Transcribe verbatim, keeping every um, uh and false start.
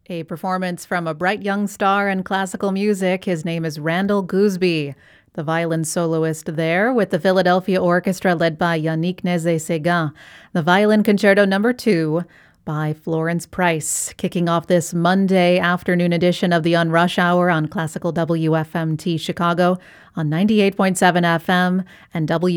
A performance from a bright young star in classical music. His name is Randall Gooseby, the violin soloist there with the Philadelphia Orchestra led by Yannick Nézet-Séguin. The Violin Concerto Number two by Florence Price, kicking off this Monday afternoon edition of the On Rush Hour on Classical W F M T Chicago on ninety-eight point seven F M and W